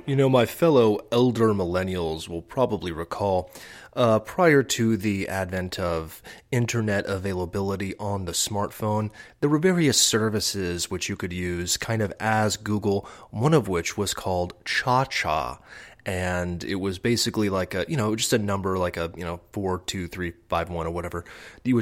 My fellow elder millennials will probably recall prior to the advent of internet availability on the smartphone, there were various services which you could use kind of as Google, one of which was called Cha Cha. And it was basically like just a number like 42351 or whatever. You